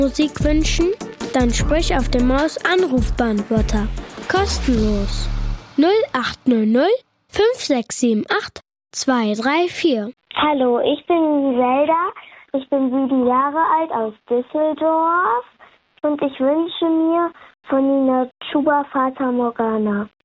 Musik wünschen? Dann sprich auf dem Maus-Anrufbeantworter. Kostenlos. 0800 5678 234. Hallo, ich bin Zelda. Ich bin 7 Jahre alt aus Düsseldorf. Und ich wünsche mir von Nina Chuba Fata Morgana.